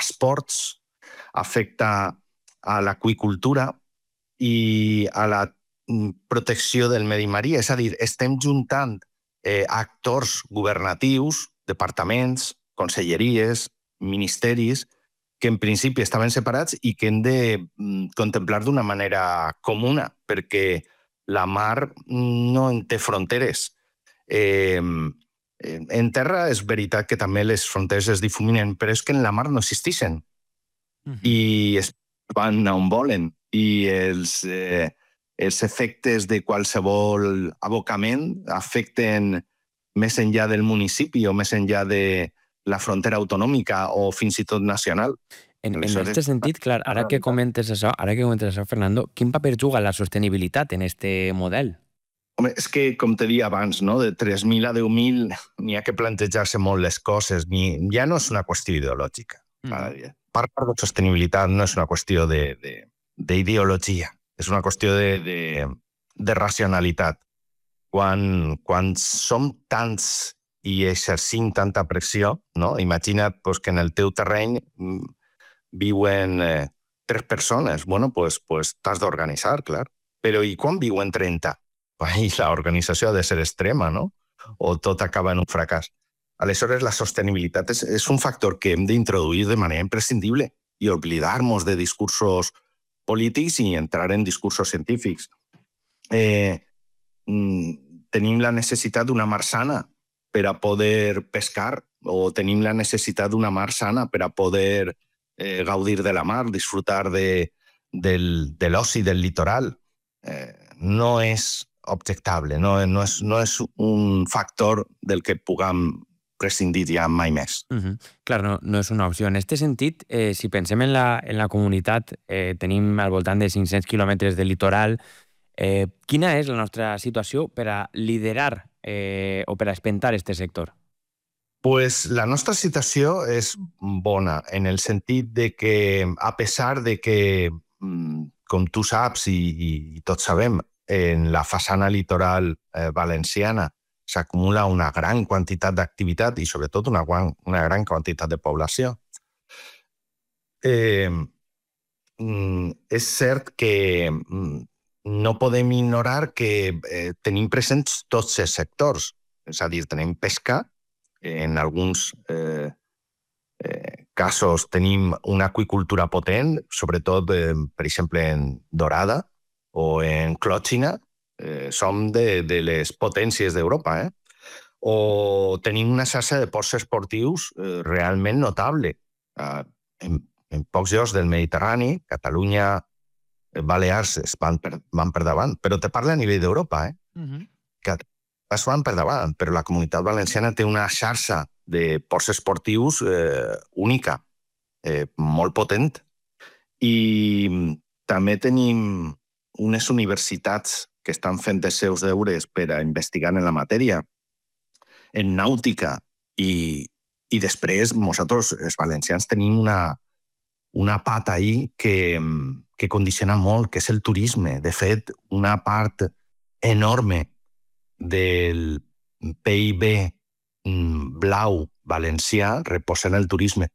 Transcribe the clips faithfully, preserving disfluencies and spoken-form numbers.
als ports, afecta a l'aqüicultura i a la protecció del medi marí. És a dir, estem juntant eh, actors governatius, departaments, conselleries, ministeris, que en principi estaven separats i que hem de mm, contemplar d'una manera comuna, perquè la mar no en té fronteres. Eh, en terra és veritat que també les fronteres es difuminen, però és que en la mar no existeixen. Uh-huh. I es van on volen. I els, eh, els efectes de qualsevol abocament afecten més enllà del municipi o més enllà de la frontera autonòmica o fins i tot nacional. En, en aquest sentit, clar, ara que comentes això, ara que comentes això, Fernando, quin paper juga la sostenibilitat en este model? Home, és que, com te deia abans, no? de tres mil a deu mil n'hi ha que plantejar-se molt les coses. Ni, ja no és una qüestió ideològica. Mm. Parlar de sostenibilitat no és una qüestió d'ideologia, és una qüestió de, de, de racionalitat. Quan, quan som tants i exercim tanta pressió, no? Imagina't pues, que en el teu terreny viuen eh, tres persones. Bueno, pues, pues t'has d'organitzar, clar. Però i quan viuen trenta? I l'organització ha de ser extrema, no? O tot acaba en un fracàs. Aleshores, la sostenibilitat és, és un factor que hem d'introduir de manera imprescindible i oblidar-nos de discursos polítics i entrar en discursos científics. Eh, tenim la necessitat d'una mar sana per a poder pescar o tenim la necessitat d'una mar sana per a poder eh, gaudir de la mar, disfrutar de, del, de l'oci del litoral. Eh, no és objectable, no, no, és, no és un factor del que puguem prescindir ja mai més. Uh-huh. Clar, no, no és una opció. En aquest sentit, eh, si pensem en la, en la comunitat, eh, tenim al voltant de cinc-cents quilòmetres de litoral. Eh, quina és la nostra situació per a liderar eh, o per a espentar aquest sector? Pues la nostra situació és bona, en el sentit de que, a pesar de que, com tu saps i, i tots sabem, en la façana litoral eh, valenciana s'acumula una gran quantitat d'activitat i sobretot una, una gran quantitat de població. Eh, és cert que no podem ignorar que eh, tenim presents tots els sectors. És a dir, tenim pesca, en alguns eh, eh, casos tenim una aqüicultura potent, sobretot, eh, per exemple, en dorada o en clòtxina, Eh, som de, de les potències d'Europa, eh? O tenim una xarxa de ports esportius eh, realment notable. Eh, en, en pocs llocs del Mediterrani, Catalunya, eh, Balears es van per, van per davant, però te parla a nivell d'Europa, eh? Uh-huh. Que es van per davant, però la Comunitat Valenciana té una xarxa de ports esportius eh, única, eh, molt potent. I també tenim unes universitats que estan fent els seus deures per a investigar en la matèria, en nàutica, i, i després nosaltres, els valencians, tenim una, una pata ahí que, que condiciona molt, que és el turisme. De fet, una part enorme del P I B blau valencià reposa en el turisme.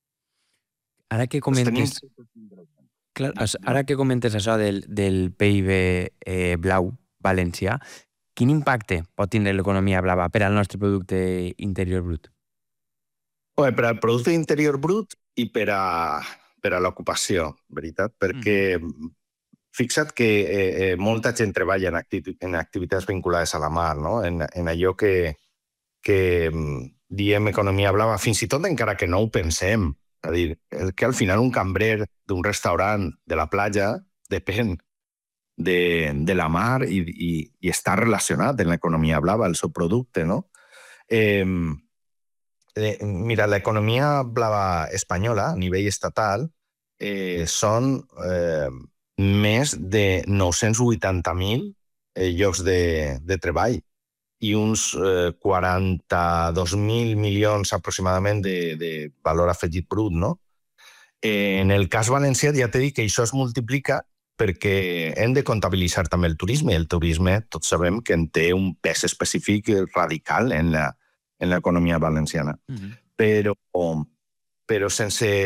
Ara que comentes... Clar, ara que comentes això del, del P I B eh, blau valencià, quin impacte pot tenir l'economia blava per al nostre producte interior brut? Bé, per al producte interior brut i per a, per a l'ocupació, veritat? Perquè mm. fixa't que eh, molta gent treballa en, acti en activitats vinculades a la mar, no? en, en allò que, que diem economia blava, fins i tot encara que no ho pensem. És a dir, que al final un cambrer d'un restaurant de la platja depèn de, de la mar i, i, i està relacionat en l'economia blava, el seu producte, no? Eh, eh, mira, l'economia blava espanyola, a nivell estatal, eh, són eh, més de nou-cents vuitanta mil eh, llocs de, de treball i uns eh, quaranta-dos mil milions aproximadament de, de valor afegit brut, no? Eh, en el cas valencià ja t'he dit que això es multiplica perquè hem de comptabilitzar també el turisme. El turisme, tots sabem que en té un pes específic radical en la, en l'economia valenciana. Uh-huh. Però, però sense